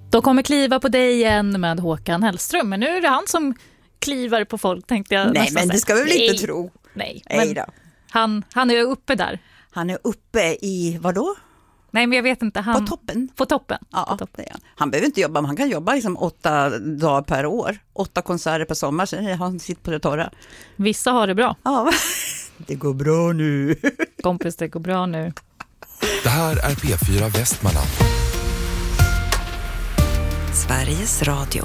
De kommer kliva på dig igen med Håkan Hellström. Men nu är det han som kliver på folk, tänkte jag. Nej, men det ska vi väl inte tro. Nej, men han är uppe där. Han är uppe i, vadå? Nej, men jag vet inte. På toppen? På toppen. Ja, på toppen. Han behöver inte jobba, men han kan jobba liksom 8 dagar per år. 8 konserter per sommar, sen är han sitter på det torra. Vissa har det bra. Ja, det går bra nu. Kompis, det går bra nu. Det här är P4 Västmanland. Sveriges Radio.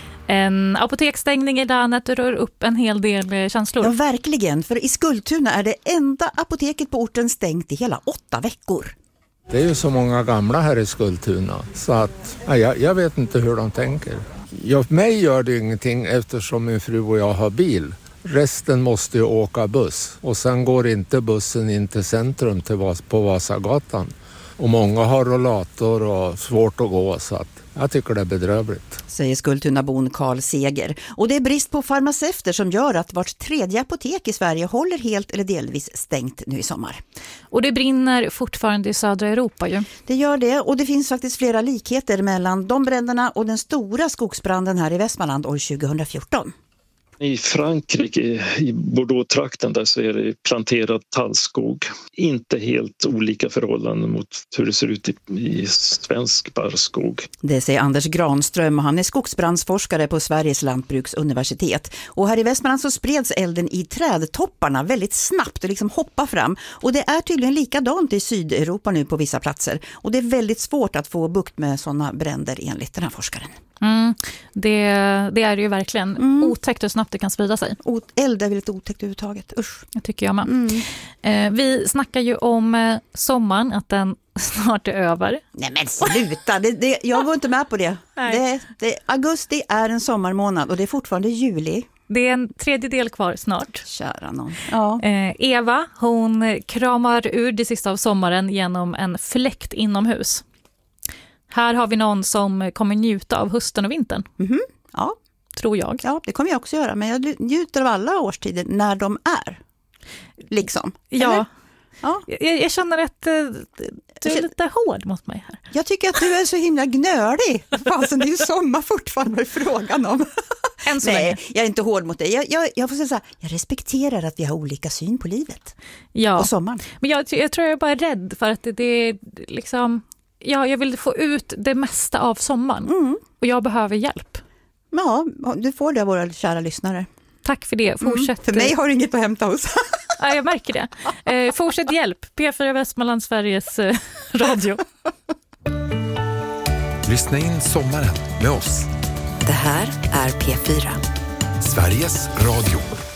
En apoteksstängning i länet rör upp en hel del känslor. Ja, verkligen. För i Skultuna är det enda apoteket på orten stängt i hela 8 veckor. Det är ju så många gamla här i Skultuna så att jag vet inte hur de tänker. Mig gör det ingenting eftersom min fru och jag har bil. Resten måste ju åka buss och sen går inte bussen in till centrum på Vasagatan. Och många har rollator och svårt att gå, så att jag tycker det är bedrövligt. Säger Skultunabon Karl Seger. Och det är brist på farmaceuter som gör att vart 3:e apotek i Sverige håller helt eller delvis stängt nu i sommar. Och det brinner fortfarande i södra Europa ju. Det gör det, och det finns faktiskt flera likheter mellan de bränderna och den stora skogsbranden här i Västmanland år 2014. I Frankrike, i Bordeaux-trakten, där så är det planterad tallskog. Inte helt olika förhållanden mot hur det ser ut i svensk barrskog. Det säger Anders Granström, han är skogsbrandsforskare på Sveriges lantbruksuniversitet. Och här i Västmanland så spreds elden i trädtopparna väldigt snabbt och liksom hoppa fram. Och det är tydligen likadant i Sydeuropa nu på vissa platser. Och det är väldigt svårt att få bukt med sådana bränder enligt den här forskaren. Det är det ju verkligen. Otäckt hur snabbt det kan sprida sig. Eld är väldigt otäckt överhuvudtaget. Usch. Det tycker jag med. Vi snackar ju om sommaren, att den snart är över. Nej men sluta, jag går inte med på det. Augusti är en sommarmånad och det är fortfarande juli. Det är en 3/3 kvar snart. Kära någon. Ja. Eva, hon kramar ur det sista av sommaren genom en fläkt inomhus. Här har vi någon som kommer njuta av hösten och vintern. Ja. Tror jag. Ja, det kommer jag också göra. Men jag njuter av alla årstider när de är. Liksom. Ja. Ja. Jag känner att du är lite hård mot mig här. Jag tycker att du är så himla gnölig. Fasen, det är ju sommar fortfarande frågan om. Nej, jag är inte hård mot dig. Jag får säga så här, jag respekterar att vi har olika syn på livet. Ja. Och sommaren. Men jag tror jag är bara rädd för att det är liksom... Ja, jag vill få ut det mesta av sommaren. Och jag behöver hjälp. Ja, du får det av våra kära lyssnare. Tack för det. Fortsätt. För mig har du inget att hämta hos. Ja, jag märker det. Fortsätt hjälp. P4 Västmanland, Sveriges radio. Lyssna in sommaren med oss. Det här är P4. Sveriges radio.